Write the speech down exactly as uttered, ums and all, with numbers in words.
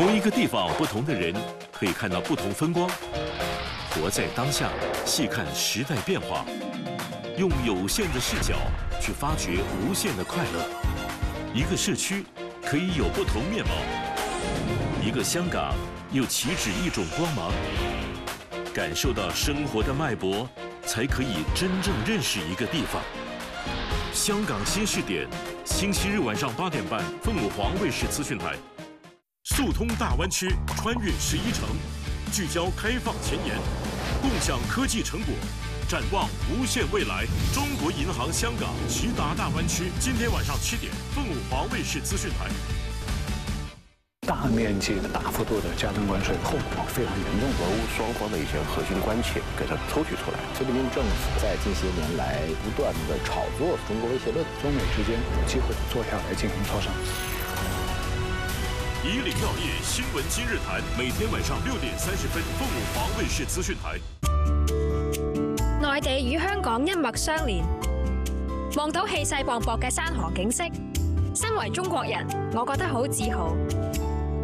同一个地方，不同的人可以看到不同风光。活在当下，细看时代变化，用有限的视角去发掘无限的快乐。一个社区可以有不同面貌，一个香港又岂止一种光芒？感受到生活的脉搏，才可以真正认识一个地方。香港新视点，星期日晚上八点半，凤舞凰卫视资讯台。速通大湾区，穿越十一城，聚焦开放前沿，共享科技成果，展望无限未来。中国银行香港直达大湾区，今天晚上七点，凤舞凰卫视资讯台。 大面积的、大幅度的加征关税，后果非常严重。 俄乌双方的一些核心关切给它抽取出来。 菲律宾政府在近些年来不断的炒作中国威胁论， 中美之间有机会坐下来进行磋商。 以岭药业新闻今日谈，每天晚上六點三十分，鳳舞凰衛視資訊台。 內地與香港一脈相連，望到氣勢磅礴嘅山河景色，身為中國人，我覺得好自豪。